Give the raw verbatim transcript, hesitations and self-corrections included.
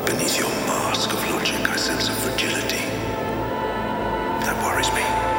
But beneath your mask of logic, I sense a fragility. That worries me.